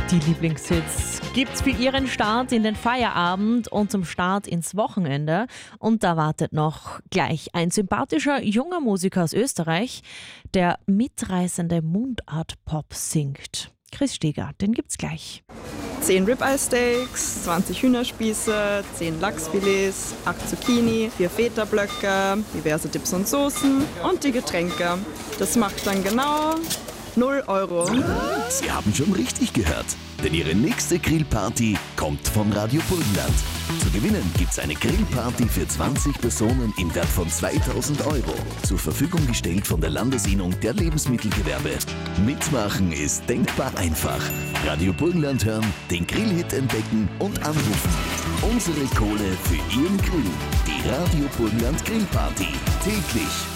Die Lieblingshits gibt's für Ihren Start in den Feierabend und zum Start ins Wochenende. Und da wartet noch gleich ein sympathischer junger Musiker aus Österreich, der mitreißende Mundart-Pop singt. Chris Steger, den gibt's gleich. 10 Ribeye-Steaks, 20 Hühnerspieße, 10 Lachsfilets, 8 Zucchini, 4 Feta-Blöcke, diverse Dips und Soßen und die Getränke. Das macht dann genau 0 Euro. Sie haben schon richtig gehört, denn Ihre nächste Grillparty kommt von Radio Burgenland. Zu gewinnen gibt's eine Grillparty für 20 Personen im Wert von 2000 Euro. Zur Verfügung gestellt von der Landesinnung der Lebensmittelgewerbe. Mitmachen ist denkbar einfach. Radio Burgenland hören, den Grillhit entdecken und anrufen. Unsere Kohle für Ihren Grill. Die Radio Burgenland Grillparty. Täglich